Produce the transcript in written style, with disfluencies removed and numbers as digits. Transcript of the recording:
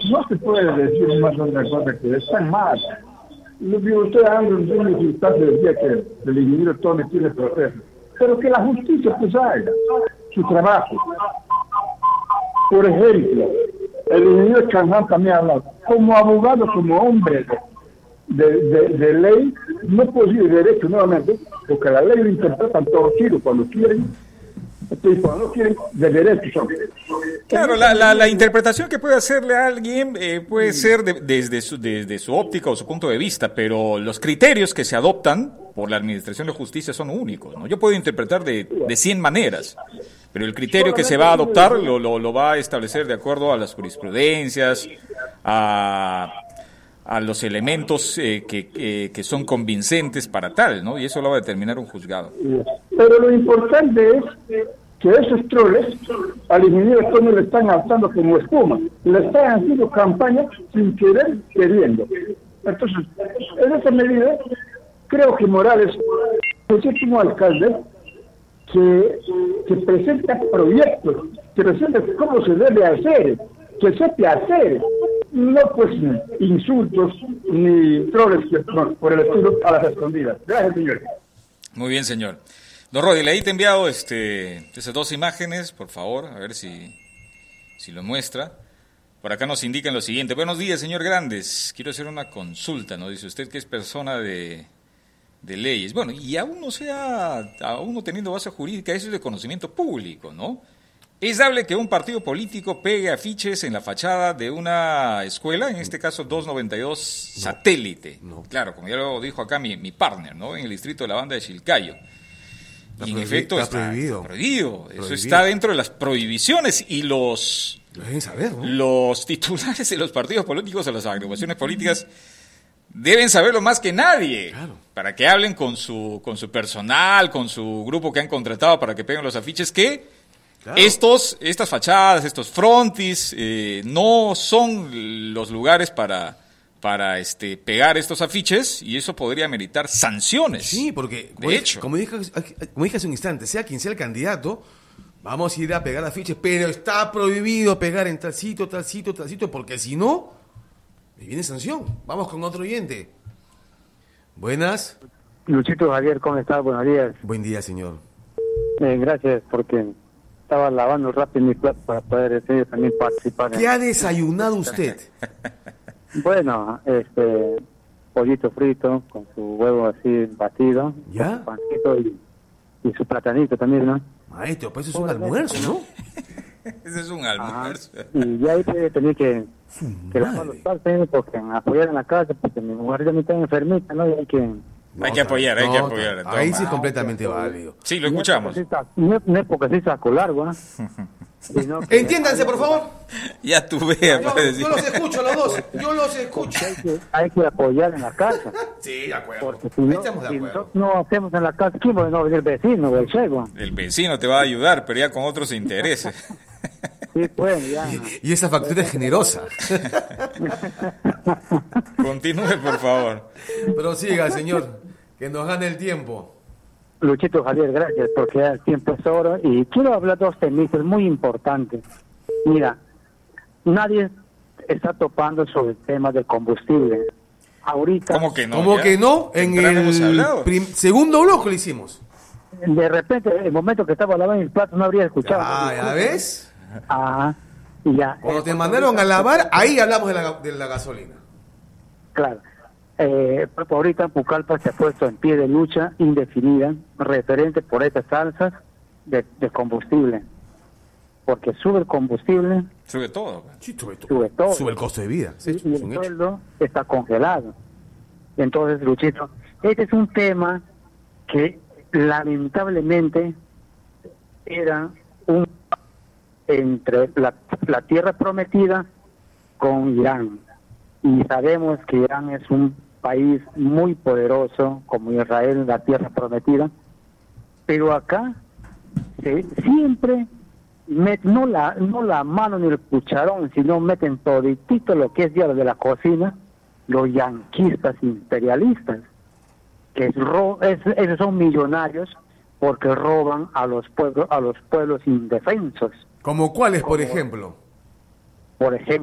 no se puede decir más otra cosa que están mal. Lo que usted habla en un instante decía que el ingeniero Tony tiene proceso, pero que la justicia pues haga su trabajo. Por ejemplo, el ingeniero Canján también habla, como abogado, como hombre de ley, no posee derecho nuevamente, porque la ley lo interpretan torcido cuando quieren, entonces cuando no quieren, de derecho son. Claro, la interpretación que puede hacerle a alguien puede ser desde su óptica o su punto de vista, pero los criterios que se adoptan por la Administración de Justicia son únicos, ¿no? Yo puedo interpretar de 100 maneras, pero el criterio que se va a adoptar lo va a establecer de acuerdo a las jurisprudencias, a los elementos que son convincentes para tal, ¿no? Y eso lo va a determinar un juzgado. Pero lo importante es que esos troles al ingeniero Tony le están alzando como espuma, le están haciendo campaña sin querer, queriendo. Entonces, en esa medida, creo que Morales, el último alcalde, que presenta proyectos, que presenta cómo se debe hacer, que sepa hacer, no pues insultos ni troles por el estilo a las escondidas. Gracias, señor. Muy bien, señor. Don Rodi, ahí te he enviado esas dos imágenes, por favor, a ver si lo muestra. Por acá nos indican lo siguiente. Buenos días, señor Grandes. Quiero hacer una consulta, ¿no? Dice usted que es persona de leyes. Bueno, y aún no teniendo base jurídica, eso es de conocimiento público, ¿no? ¿Es dable que un partido político pegue afiches en la fachada de una escuela, en este caso 292 Satélite? No. Claro, como ya lo dijo acá mi partner, ¿no? En el distrito de la Banda de Chilcayo. Y en efecto está prohibido. Eso está dentro de las prohibiciones y los... Lo deben saber, ¿no? Los titulares de los partidos políticos o las agrupaciones políticas deben saberlo más que nadie, claro, para que hablen con su personal, con su grupo que han contratado para que peguen los afiches, que claro, estas fachadas, estos frontis, no son los lugares para pegar estos afiches, y eso podría meritar sanciones. Sí, porque de hecho, como dije hace un instante, sea quien sea el candidato, vamos a ir a pegar afiches, pero está prohibido pegar en tal sitio, porque si no, me viene sanción. Vamos con otro oyente. Buenas. Luchito Javier, ¿cómo estás? Buenos días. Buen día, señor. Gracias, porque estaba lavando rápido mi plato para poder también participar. ¿Qué ha desayunado usted? Bueno, pollito frito con su huevo así batido, ¿ya? Con su pancito y su platanito también, ¿no? Maestro, pues eso es un almuerzo, ¿no? Ese es un almuerzo. Y ya ahí tenía que lavar los platos, porque apoyar en la casa, porque mi mujer ya me está enfermita, ¿no? Y hay que apoyar. Ahí sí es completamente válido. Sí, lo escuchamos. No es porque sí saco largo, ¿eh? Entiéndanse, por favor. Ya tú veas. Yo los escucho los dos. Yo los escucho. Hay que apoyar en la casa. Sí, de acuerdo. Porque si no hacemos en la casa, ¿quién va a venir? El vecino o el chego? El vecino te va a ayudar, pero ya con otros intereses. Sí, pues, ya. Y esa factura es generosa. Continúe, por favor. Prosiga, señor, que nos gane el tiempo. Luchito Javier, gracias, porque el tiempo es oro. Y quiero hablar de dos temas muy importantes. Mira, nadie está topando sobre el tema del combustible. Ahorita... ¿Cómo que no? ¿Cómo que no? En el segundo bloque lo hicimos. De repente, el momento que estaba lavando el plato, no habría escuchado. ¿Ya ves? Y ya. Cuando te mandaron a lavar, ahí hablamos de la gasolina. Claro. Ahorita Pucallpa se ha puesto en pie de lucha indefinida referente por estas alzas de combustible, porque sube el combustible, sube todo, sí, sube todo, sube el costo de vida, sí, y el sueldo está congelado. Entonces, Luchito, este es un tema que lamentablemente era entre la tierra prometida con Irán, y sabemos que Irán es un país muy poderoso como Israel, la tierra prometida, pero acá siempre no la mano ni el cucharón, sino meten toditito lo que es ya de la cocina, los yanquistas imperialistas, que esos son millonarios porque roban a los pueblos indefensos. ¿Como cuáles, por ejemplo? Por ejemplo,